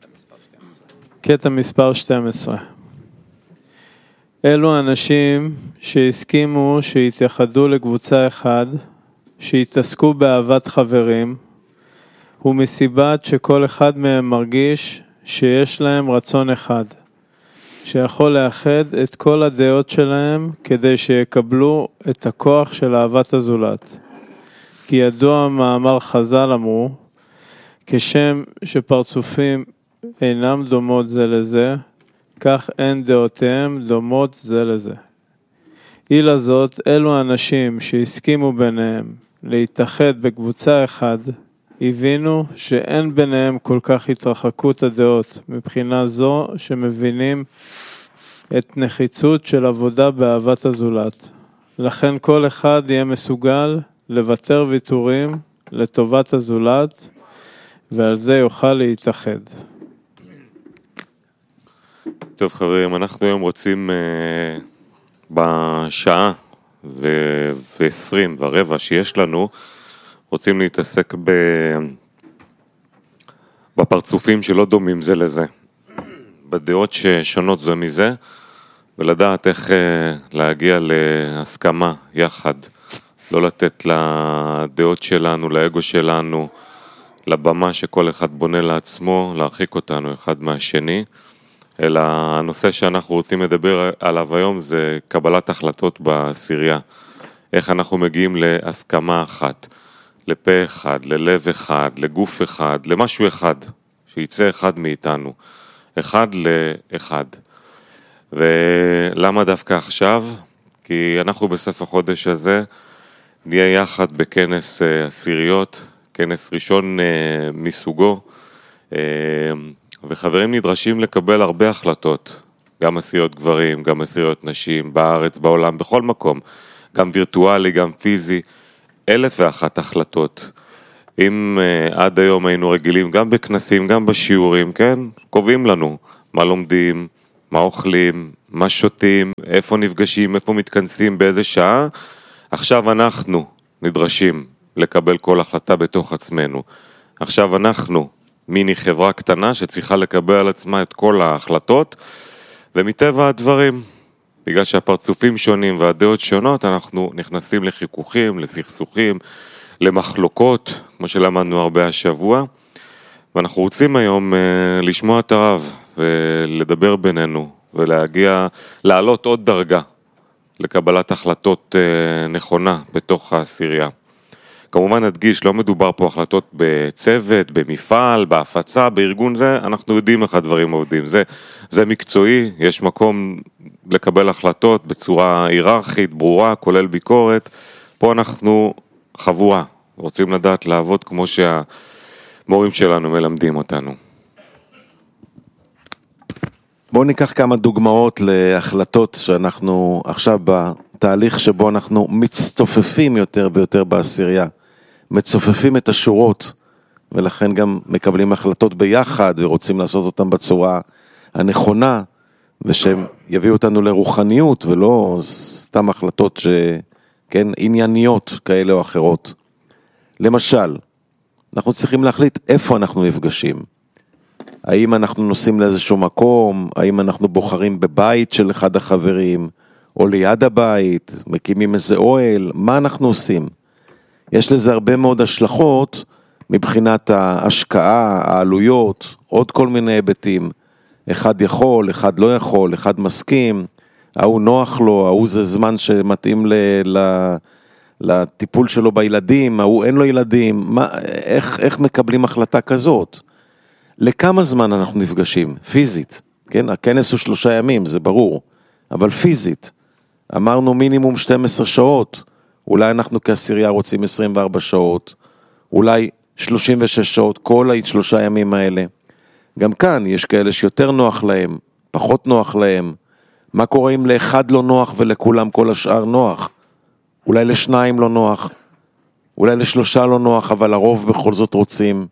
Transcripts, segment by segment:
קטע מספר 12. אלו אנשים שהסכימו שיתייחדו לקבוצה אחד, שיתעסקו באהבת חברים, ומסיבת שכל אחד מהם מרגיש שיש להם רצון אחד, שיכול לאחד את כל הדעות שלהם כדי שיקבלו את הכוח של אהבת הזולת. כי ידוע מאמר חז"ל אמרו, כשם שפרצופים אינם דומות זה לזה, כך אין דעותיהם דומות זה לזה. אילה זאת, אלו אנשים שהסכימו ביניהם להתאחד בקבוצה אחד, הבינו שאין ביניהם כל כך התרחקות הדעות, מבחינה זו שמבינים את נחיצות של עבודה באהבת הזולת. לכן כל אחד יהיה מסוגל לוותר ויתורים לטובת הזולת, ועל זה יוכל להתאחד. טוב חברים, אנחנו היום רוצים בשעה ו-20 ורבע שיש לנו, רוצים להתעסק בפרצופים שלא דומים זה לזה, בדעות ששונות זה מזה, ולדעת איך להגיע להסכמה יחד, לא לתת לדעות שלנו, לאגו שלנו, לבמה שכל אחד בונה לעצמו, להרחיק אותנו אחד מהשני, אלא הנושא שאנחנו רוצים לדבר עליו היום זה קבלת החלטות בעשירייה. איך אנחנו מגיעים להסכמה אחת, לפה אחד, ללב אחד, לגוף אחד, למשהו אחד, שיצא אחד מאיתנו, אחד לאחד. ולמה דווקא עכשיו? כי אנחנו בסוף החודש הזה נהיה יחד בכנס עשיריות, כנס ראשון מסוגו, וחברים נדרשים לקבל הרבה החלטות, גם עשיריות גברים, גם עשיריות נשים, בארץ, בעולם, בכל מקום, גם וירטואלי, גם פיזי, 1,001 החלטות. אם עד היום היינו רגילים, גם בכנסים, גם בשיעורים, כן? קובעים לנו מה לומדים, מה אוכלים, מה שותים, איפה נפגשים, איפה מתכנסים, באיזה שעה. עכשיו אנחנו נדרשים לקבל כל החלטה בתוך עצמנו. עכשיו אנחנו מיני חברה קטנה שצריכה לקבל על עצמה את כל ההחלטות, ומטבע הדברים, בגלל שהפרצופים שונים והדעות שונות, אנחנו נכנסים לחיכוכים, לסכסוכים, למחלוקות, כמו שלמדנו הרבה השבוע, ואנחנו רוצים היום לשמוע את הרב ולדבר בינינו, ולהגיע, לעלות עוד דרגה לקבלת החלטות נכונה בתוך העשירייה. כמובן נדגיש, לא מדובר פה החלטות בצוות, במפעל, בהפצה, בארגון זה, אנחנו יודעים איך הדברים עובדים. זה מקצועי, יש מקום לקבל החלטות בצורה היררכית, ברורה, כולל ביקורת. פה אנחנו חבורה, רוצים לדעת לעבוד כמו שהמורים שלנו מלמדים אותנו. בואו ניקח כמה דוגמאות להחלטות שאנחנו עכשיו בתהליך שבו אנחנו מצטופפים יותר ויותר בעשירייה. מצופפים את השורות, ולכן גם מקבלים החלטות ביחד, ורוצים לעשות אותם בצורה הנכונה, ושהם יביאו אותנו לרוחניות, ולא סתם החלטות כן, ענייניות כאלה או אחרות. למשל, אנחנו צריכים להחליט איפה אנחנו נפגשים. האם אנחנו נוסעים לאיזשהו מקום, האם אנחנו בוחרים בבית של אחד החברים, או ליד הבית, מקימים איזה אוהל, מה אנחנו עושים? יש לזה הרבה מאוד השלכות מבחינת ההשקעה, העלויות, עוד כל מיני היבטים. אחד יכול, אחד לא יכול, אחד מסכים, ההוא נוח לו, ההוא זה זמן שמתאים לטיפול שלו בילדים, ההוא אין לו ילדים, איך מקבלים החלטה כזאת? לכמה זמן אנחנו נפגשים? פיזית, כן? הכנס הוא 3 ימים, זה ברור, אבל פיזית. אמרנו מינימום 12 שעות, אולי אנחנו כעשירייה רוצים 24 שעות, אולי 36 שעות, כל 3 ימים האלה. גם כאן יש כאלה שיותר נוח להם, פחות נוח להם. מה קורה אם לאחד לא נוח ולכולם כל השאר נוח? אולי לשניים לא נוח, אולי ל3 לא נוח, אבל הרוב בכל זאת רוצים.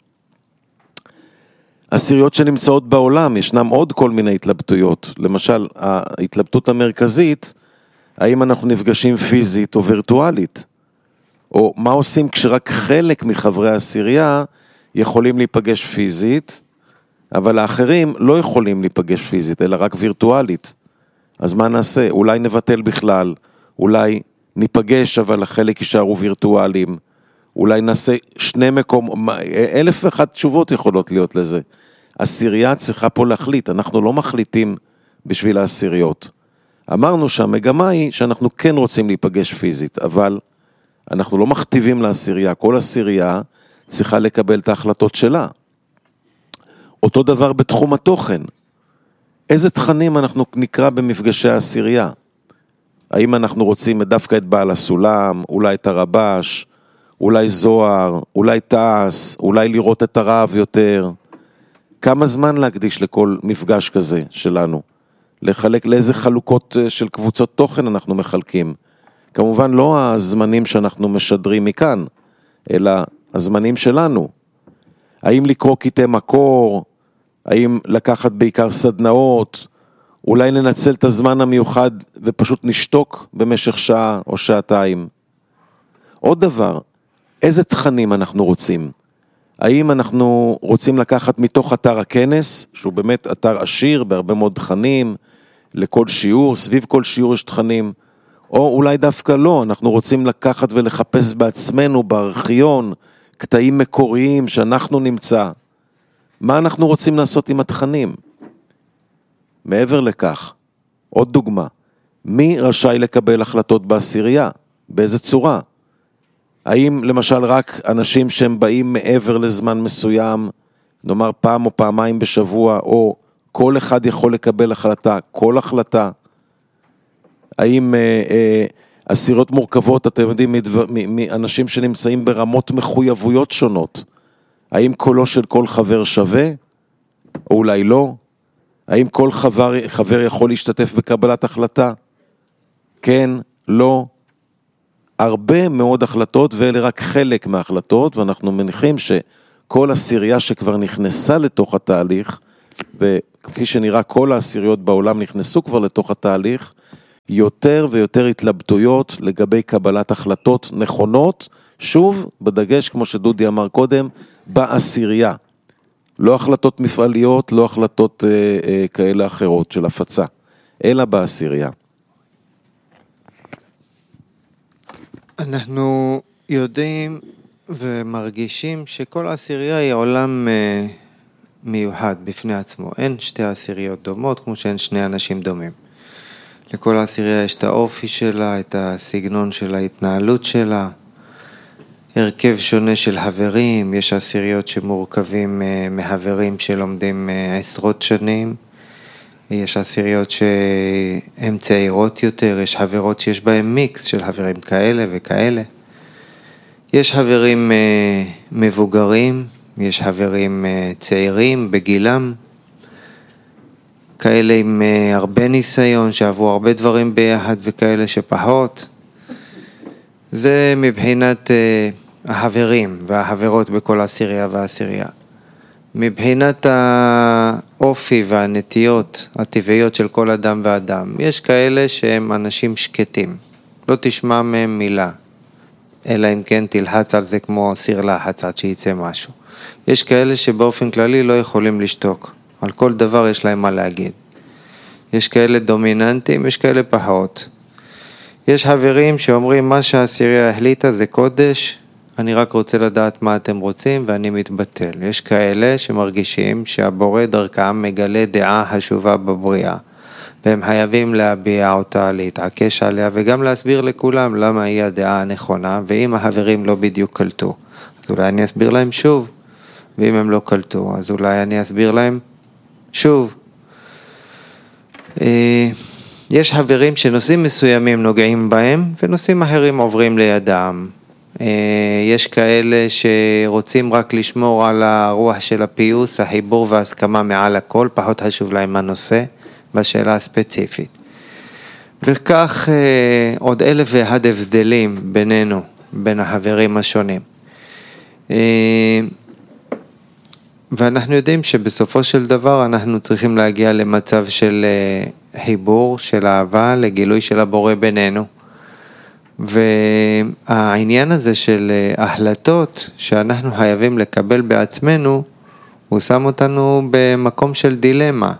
עשיריות שנמצאות בעולם, ישנם עוד כל מיני התלבטויות. למשל, ההתלבטות המרכזית, האם אנחנו נפגשים פיזית או וירטואלית? או מה עושים כשרק חלק מחברי העשירייה יכולים להיפגש פיזית, אבל האחרים לא יכולים להיפגש פיזית, אלא רק וירטואלית. אז מה נעשה? אולי נבטל בכלל, אולי ניפגש אבל החלק יישארו וירטואליים, אולי נעשה שני מקום, 1,001 תשובות יכולות להיות לזה. עשירייה צריכה פה להחליט, אנחנו לא מחליטים בשביל העשיריות. אמרנו שהמגמה היא שאנחנו כן רוצים להיפגש פיזית, אבל אנחנו לא מכתיבים לעשירייה, כל עשירייה צריכה לקבל את ההחלטות שלה. אותו דבר בתחום התוכן. איזה תכנים אנחנו נקרא במפגשי העשירייה? האם אנחנו רוצים דווקא את בעל הסולם, אולי את הרבש, אולי זוהר, אולי תעש, אולי לראות את הרב יותר? כמה זמן להקדיש לכל מפגש כזה שלנו? לחלק לאיזה חלוקות של קבוצות תוכן אנחנו מחלקים? כמובן לא הזמנים שאנחנו משדרים מכאן, אלא הזמנים שלנו. האם לקרוא קטעי מקור? האם לקחת בעיקר סדנאות? אולי ננצל את הזמן המיוחד ופשוט נשתוק במשך שעה או שעתיים? עוד דבר, איזה תכנים אנחנו רוצים? האם אנחנו רוצים לקחת מתוך אתר הכנס, שהוא באמת אתר עשיר בהרבה מאוד תכנים, לכל שיעור, סביב כל שיעור יש תכנים, או אולי דווקא לא, אנחנו רוצים לקחת ולחפש בעצמנו בארכיון, קטעים מקוריים שאנחנו נמצא. מה אנחנו רוצים לעשות עם התכנים? מעבר לכך, עוד דוגמה, מי רשאי לקבל החלטות בעשירייה? באיזה צורה? האם למשל רק אנשים שהם באים מעבר לזמן מסוים, נאמר פעם או פעמיים בשבוע, או כל אחד יכול לקבל החלטה, כל החלטה? האם עשיריות מורכבות, אתם יודעים, מאנשים שנמצאים ברמות מחויבויות שונות? האם קולו של כל חבר שווה? או אולי לא? האם כל חבר יכול להשתתף בקבלת החלטה? כן, לא. הרבה מאוד החלטות, ואלה רק חלק מההחלטות, ואנחנו מניחים שכל עשירייה שכבר נכנסה לתוך התהליך, וכפי שנראה כל העשיריות בעולם נכנסו כבר לתוך התהליך, יותר ויותר התלבטויות לגבי קבלת החלטות נכונות, שוב, בדגש, כמו שדודי אמר קודם, בעשירייה. לא החלטות מפעליות, לא החלטות כאלה אחרות של הפצה, אלא בעשירייה. אנחנו יודעים ומרגישים שכל עשירייה היא עולם מיוחד בפני עצמו. אין שתי עשיריות דומות כמו שאין שני אנשים דומים. לכל עשירייה יש את האופי שלה, את הסגנון של ההתנהלות שלה, הרכב שונה של חברים. יש עשיריות שמורכבים מחברים שלומדים עשרות שנים, יש עשיריות שהן צעירות יותר, יש חברות שיש בהן מיקס של חברים כאלה וכאלה. יש חברים מבוגרים, יש חברים צעירים בגילם, כאלה עם הרבה ניסיון, שעברו הרבה דברים ביחד וכאלה שפחות. זה מבחינת החברים והחברות בכל עשירייה ועשירייה. מבחינת האופי והנטיות הטבעיות של כל אדם ואדם, יש כאלה שהם אנשים שקטים, לא תשמע מהם מילה, אלא אם כן תלחץ על זה כמו סיר לחץ עד שיצא משהו. יש כאלה שבאופן כללי לא יכולים לשתוק, על כל דבר יש להם מה להגיד. יש כאלה דומיננטים, יש כאלה פחות. יש חברים שאומרים מה שהעשירייה החליטה זה קודש, אני רק רוצה לדעת מה אתם רוצים ואני מתבטל. יש כאלה שמרגישים שהבורא דרכם מגלה דעה חשובה בבריאה, והם חייבים להביע אותה, להתעקש עליה, וגם להסביר לכולם למה היא הדעה הנכונה, ואם החברים לא בדיוק קלטו, אז אולי אני אסביר להם שוב, ואם הם לא קלטו, אז אולי אני אסביר להם שוב. יש חברים שנושאים מסוימים נוגעים בהם, ונושאים אחרים עוברים לידם. יש כאלה שרוצים רק לשמור על הרוח של הפיוס, החיבור וההסכמה מעל הכל, פחות חשוב להם הנושא בשאלה הספציפית. וכך עוד 1,001 הבדלים בינינו, בין החברים השונים. ואנחנו יודעים שבסופו של דבר אנחנו צריכים להגיע למצב של חיבור, של אהבה, לגילוי של הבורא בינינו. והעניין הזה של החלטות שאנחנו חייבים לקבל בעצמנו, הוא שם אותנו במקום של דילמה.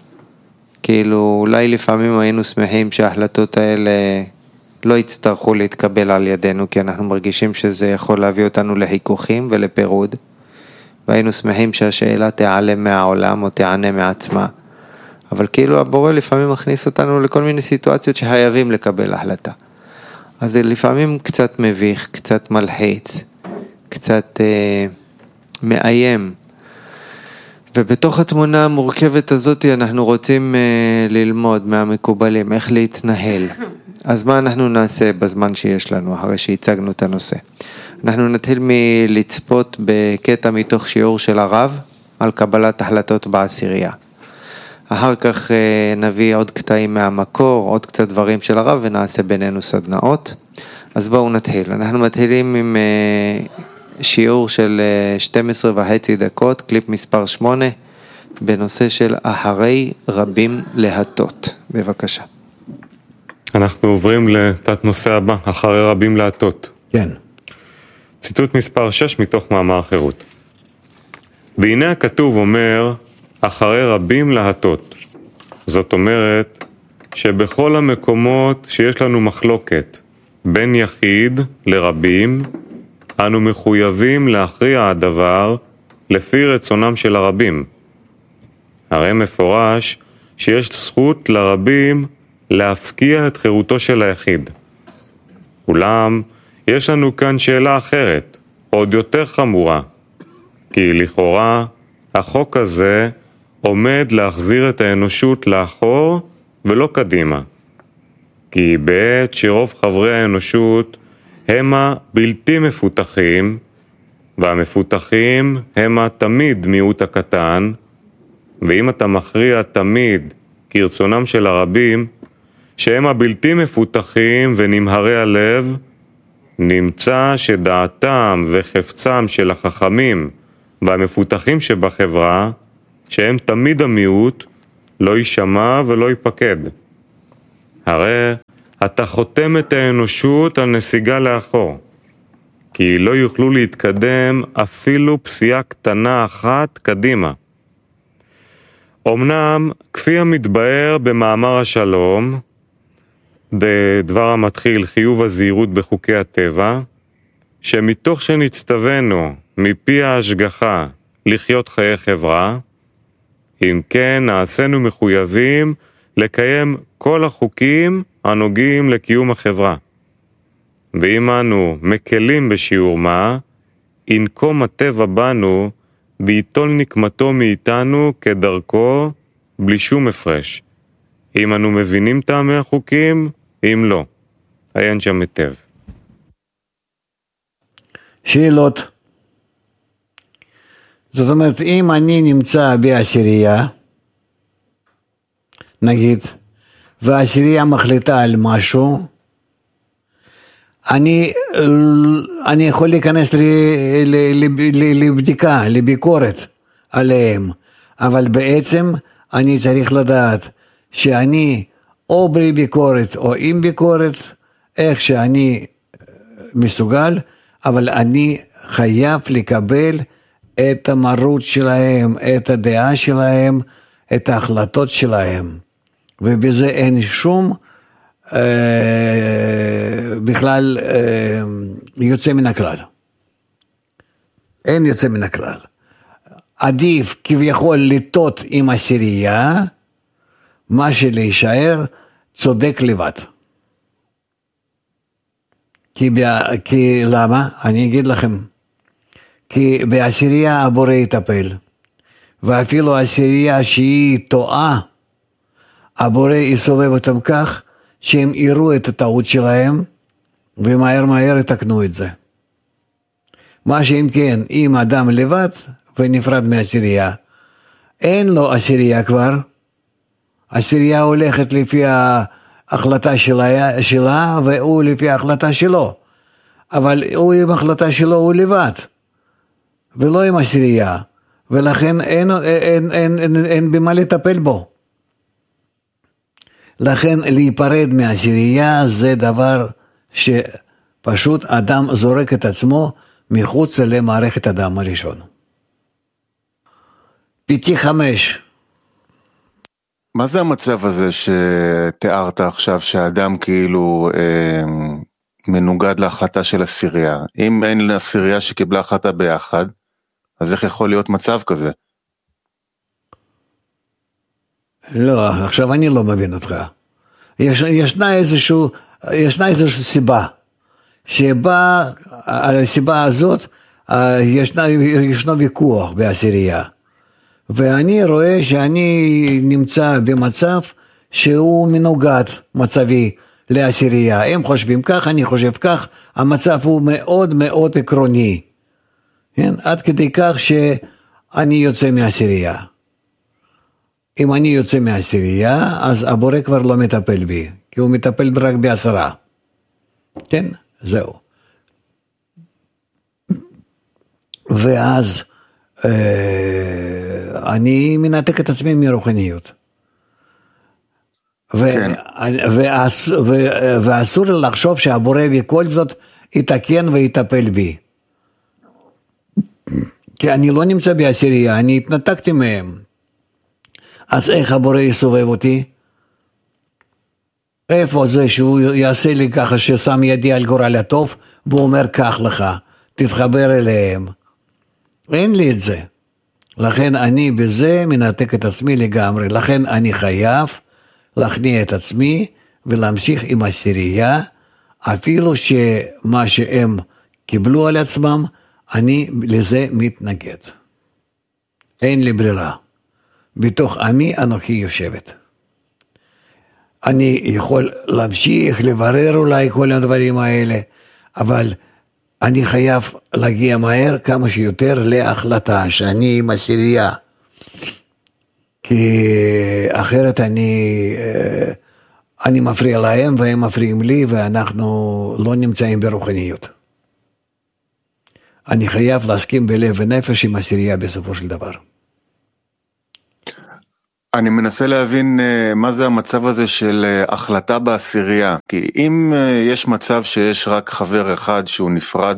כאילו אולי לפעמים היינו שמחים שההחלטות האלה לא יצטרכו להתקבל על ידינו, כי אנחנו מרגישים שזה יכול להביא אותנו לחיכוכים ולפירוד, והיינו שמחים שהשאלה תיעלם מהעולם או תיענה מעצמה. אבל כאילו הבורא לפעמים מכניס אותנו לכל מיני סיטואציות שחייבים לקבל החלטה. אז זה לפעמים קצת מביך, קצת מלחיץ, קצת מאיים. ובתוך התמונה המורכבת הזאת אנחנו רוצים ללמוד מהמקובלים, איך להתנהל. אז מה אנחנו נעשה בזמן שיש לנו, אחרי שהצגנו את הנושא? אנחנו נתחיל מלצפות בקטע מתוך שיעור של הרב, על קבלת החלטות בעשירייה. אחר כך נביא עוד קטעים מהמקור, עוד קצת דברים של הרב, ונעשה בינינו סדנאות. אז בואו נתחיל. אנחנו מתחילים עם שיעור של 12.5 דקות, קליפ מספר 8, בנושא של אחרי רבים להטות. בבקשה. אנחנו עוברים לתת נושא הבא, אחרי רבים להטות. כן. ציטוט מספר 6 מתוך מאמר חירות. והנה הכתוב אומר, אחרי רבים להטות. זאת אומרת שבכל המקומות שיש לנו מחלוקת בין יחיד לרבים, אנו מחויבים להכריע הדבר לפי רצונם של הרבים. הרי מפורש שיש זכות לרבים להפקיע את חירותו של היחיד. אולם יש לנו כאן שאלה אחרת, עוד יותר חמורה, כי לכאורה החוק הזה עומד להחזיר את האנושות לאחור ולא קדימה. כי בעת שרוב חברי האנושות הם הבלתי מפותחים, והמפותחים הם תמיד מיעוט הקטן, ואם אתה מכריע תמיד כרצונם של הרבים, שהם הבלתי מפותחים ונמהרי הלב, נמצא שדעתם וחפצם של החכמים והמפותחים שבחברה, שהם תמיד המיעוט, לא יישמע ולא ייפקד. הרי אתה חותם את האנושות על נסיגה לאחור, כי לא יוכלו להתקדם אפילו פסיעה קטנה אחת קדימה. אמנם, כפי המתבאר במאמר השלום, דבר המתחיל חיוב הזהירות בחוקי הטבע, שמתוך שנצטווינו מפי ההשגחה לחיות חיי חברה, אם כן נעשינו מחויבים לקיים כל החוקים הנוגעים לקיום החברה. ואם אנו מקלים בשיעור מה, ינקום הטבע בנו ויטול נקמתו מאיתנו כדרכו בלי שום הפרש. אם אנו מבינים טעמי החוקים, אם לא. עיין שם היטב. שאלות. זאת אומרת, אם אני נמצא בעשירייה, נגיד, והעשירייה מחליטה על משהו, אני יכול להיכנס לבדיקה, לביקורת עליהם, אבל בעצם אני צריך לדעת שאני או בלי ביקורת או עם ביקורת, איך שאני מסוגל, אבל אני חייב לקבל את המרות שלהם, את הדעה שלהם, את ההחלטות שלהם, ובזה אין שום בכלל יוצא מן הכלל. אין יוצא מן הכלל. עדיף כביכול לטעות עם עשירייה, מה שלהישאר צודק לבד. כי למה? אני אגיד לכם. כי בעשירייה הבורא יטפל. ואפילו עשירייה שהיא טועה, הבורא יסובב אותם כך, שהם יראו את הטעות שלהם, ומהר יתקנו את זה. מה שאם כן, אם אדם לבד ונפרד מעשירייה, אין לו עשירייה כבר, עשירייה הולכת לפי ההחלטה שלה, והוא לפי ההחלטה שלו. אבל הוא עם ההחלטה שלו הוא לבד, ולא עם עשירייה, ולכן אין במה לטפל בו. לכן להיפרד מעשירייה זה דבר שפשוט אדם זורק את עצמו מחוץ למערכת הדם הראשון. פי 5. מה זה המצב הזה שתיארת עכשיו, שהאדם כאילו מנוגד להחלטה של עשירייה? אם אין עשירייה שקיבלה החלטה ביחד, אז איך יכול להיות מצב כזה? לא, עכשיו אני לא מבין אותך. ישנה איזושהי סיבה, שבה, על הסיבה הזאת, ישנו ויכוח בעשירייה. ואני רואה שאני נמצא במצב שהוא מנוגד מצבי לעשירייה. הם חושבים כך, אני חושב כך, המצב הוא מאוד מאוד עקרוני. כן? עד כדי כך שאני יוצא מעשירייה. אם אני יוצא מעשירייה, אז הבורא כבר לא מטפל בי, כי הוא מטפל רק ב10. כן? זהו. ואז אני מנתק את עצמי מרוחניות. ואסור לחשוב שהבורא בכל זאת יתקן ויטפל בי. כי אני לא נמצא בעשירייה, אני התנתקתי מהם. אז איך הבורא יסובב אותי? איפה זה שהוא יעשה לי ככה ששם ידי על גורל הטוב, והוא אומר כך לך, תתחבר אליהם. אין לי את זה. לכן אני בזה מנתק את עצמי לגמרי. לכן אני חייב להכניע את עצמי ולהמשיך עם עשירייה, אפילו שמה שהם קיבלו על עצמם, אני לזה מתנגד. אין לי ברירה. בתוך עמי אנוכי יושבת. אני יכול להמשיך, לברר אולי כל הדברים האלה, אבל אני חייב להגיע מהר כמה שיותר להחלטה שאני עם עשירייה. כי אחרת אני מפריע להם והם מפריעים לי, ואנחנו לא נמצאים ברוחניות. אני חייב להסכים בלב ונפש עם עשירייה בסופו של דבר. אני מנסה להבין מה זה המצב הזה של החלטה בעשירייה, כי אם יש מצב שיש רק חבר אחד שהוא נפרד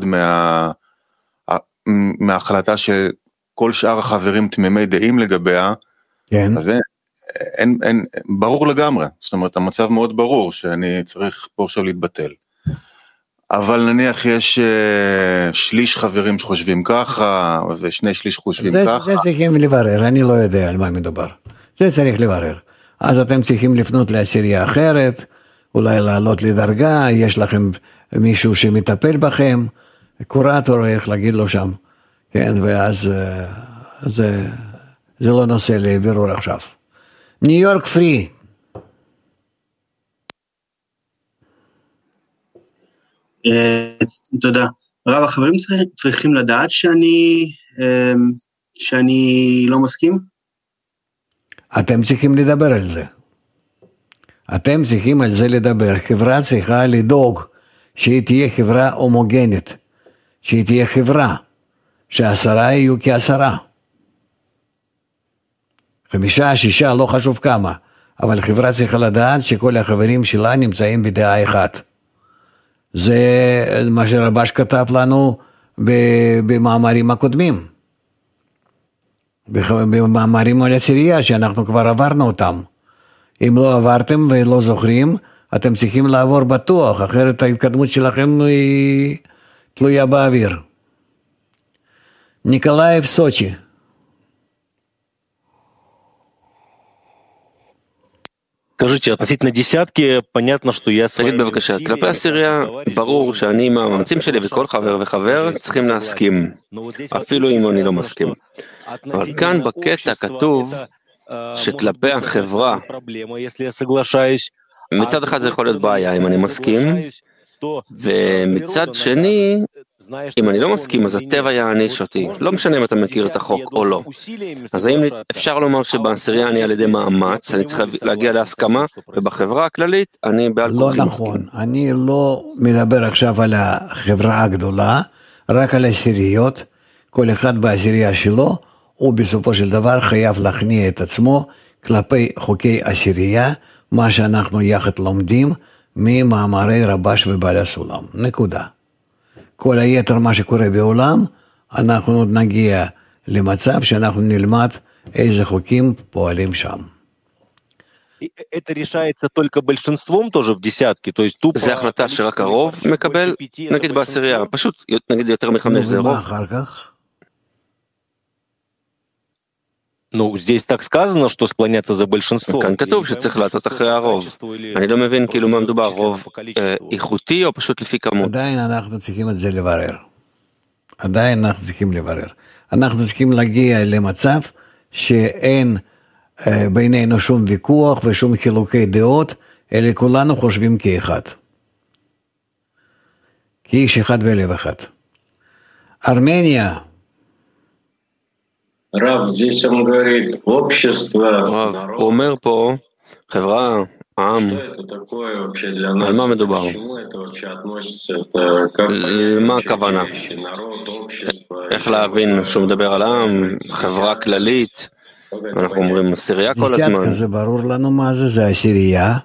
מההחלטה שכל שאר החברים תמימי דעים לגביה, כן. אז אין, ברור לגמרי, זאת אומרת המצב מאוד ברור שאני צריך פה עכשיו להתבטל. אבל נניח יש שליש חברים שחושבים ככה, ושני שליש חושבים ככה. זה צריכים לברר, אני לא יודע על מה מדובר. זה צריך לברר. אז אתם צריכים לפנות לעשירייה אחרת, אולי לעלות לדרגה, יש לכם מישהו שמטפל בכם, קורטור, איך להגיד לו שם, כן, ואז זה לא נושא לבירור עכשיו. ניו יורק פרי. תודה. רב, החברים צריכים לדעת שאני לא מסכים? אתם צריכים לדבר על זה. אתם צריכים על זה לדבר. חברה צריכה לדאוג שהיא תהיה חברה הומוגנית, שהיא תהיה חברה, ש10 יהיו כ10. 5, 6, לא חשוב כמה, אבל חברה צריכה לדעת שכל החברים שלה נמצאים בדעה אחת. זה מה שרבש כתב לנו במאמרים הקודמים. במאמרים על עשירייה שאנחנו כבר עברנו אותם. אם לא עברתם ולא זוכרים, אתם צריכים לעבור בטוח, אחרת ההתקדמות שלכם היא תלויה באוויר. ניקולאייב, סוצ'י. תגיד בבקשה, כלפי עשירייה, ברור שאני עם המאמצים שלי וכל חבר וחבר צריכים להסכים, אפילו אם אני לא מסכים. אבל כאן בקטע כתוב שכלפי החברה, מצד אחד זה יכול להיות בעיה אם אני מסכים, ומצד שני, אם אני לא מסכים, אז הטבע יעניש אותי. לא משנה אם אתה מכיר את החוק או לא. אז האם אפשר לומר שבעשירייה אני על ידי מאמץ, אני צריך להגיע להסכמה, ובחברה הכללית אני בעל כוחי מסכים. לא נכון, אני לא מדבר עכשיו על החברה הגדולה, רק על עשיריות. כל אחד בעשירייה שלו, הוא בסופו של דבר חייב להכניע את עצמו כלפי חוקי עשירייה, מה שאנחנו יחד לומדים ממאמרי רבש ובעל הסולם. נקודה. כל היתר מה שקורה בעולם, אנחנו עוד נגיע למצב שאנחנו נלמד איזה חוקים פועלים שם. Это решается только большинством тоже в десятке, то есть тупо... זה החלטה שרק הרוב מקבל, נגיד בעשירייה, פשוט נגיד יותר מחמש זה רוב. ומה אחר כך? Ну, здесь так сказано, что склоняться за большинство. כאן כתוב שצריך לעשות אחרי הרוב. אני לא מבין כאילו מה מדובר, רוב איכותי או פשוט לפי כמות. עדיין אנחנו צריכים את זה לברר. עדיין אנחנו צריכים לברר. אנחנו צריכים להגיע למצב שאין בינינו שום ויכוח ושום חילוקי דעות, אלא כולנו חושבים כאחד. כאיש אחד ולב אחד. ארמניה. רב, здесь он говорит, общество, רב, הוא אומר פה, חברה, עם, על מה מדובר? מה הכוונה? איך להבין שהוא מדבר על עם, חברה כללית? אנחנו אומרים עשירייה כל הזמן. דסיאטקה זה ברור לנו מה זה, זה עשירייה,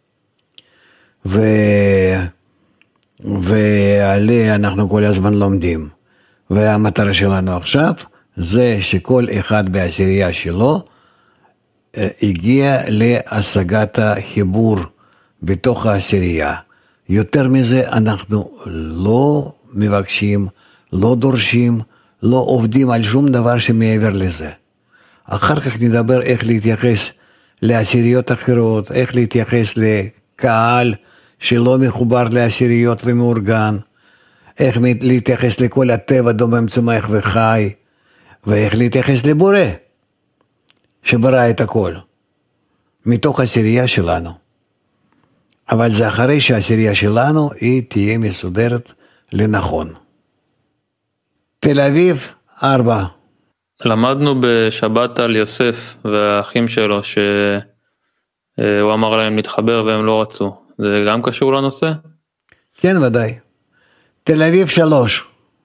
ועליה אנחנו כל הזמן לומדים. והמטרה שלנו עכשיו, זה שכל אחד בעשירייה שלו, הגיע להשגת החיבור בתוך העשירייה. יותר מזה אנחנו לא מבקשים, לא דורשים, לא עובדים על שום דבר שמעבר לזה. אחר כך נדבר איך להתייחס לעשיריות אחרות, איך להתייחס לקהל שלא מחובר לעשיריות ומאורגן, איך להתייחס לכל הטבע דומם צומח וחי, ואיך להתייחס לבורא, שברא את הכל, מתוך העשירייה שלנו. אבל זה אחרי שהעשירייה שלנו היא תהיה מסודרת לנכון. תל אביב, 4. למדנו בשבת על יוסף והאחים שלו, שהוא אמר להם להתחבר והם לא רצו. זה גם קשור לנושא? כן, ודאי. תל אביב, 3.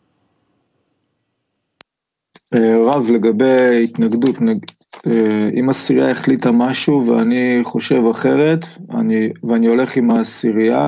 רב, לגבי התנגדות, אם עשירייה החליטה משהו ואני חושב אחרת, ואני הולך עם העשירייה,